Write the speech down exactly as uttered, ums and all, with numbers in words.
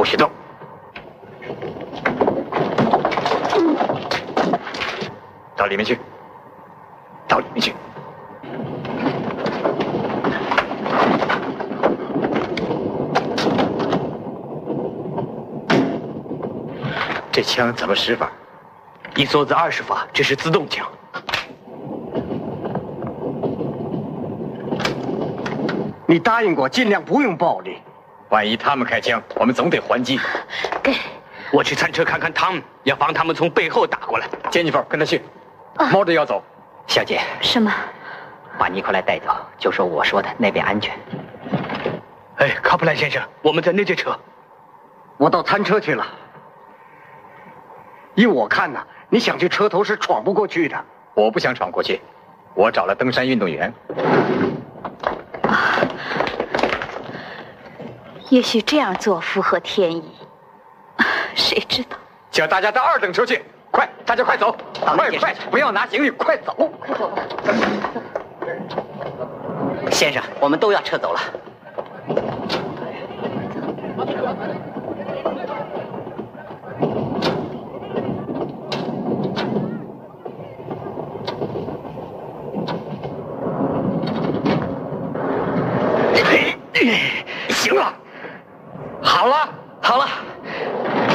行动。到里面去，到里面去。这枪怎么使法？ 一梭子二十发，这是自动枪。 你答应过尽量不用暴力。 万一他们开枪，我们总得还击。 给， 我去餐车看看他们，要防他们从背后打过来。 杰尼弗，跟他去。猫着要走。 小姐， 什么？ 把尼克莱带走，就说我说的那边安全。 哎，卡普兰先生，我们在那节车。 我到餐车去了。依我看呐，你想去车头是闯不过去的。 我不想闯过去，我找了登山运动员。 啊，也许这样做符合天意，谁知道？ 叫大家到二等车去，快，大家快走，快快，不要拿行李，快走， 快走吧。 先生，我们都要撤走了。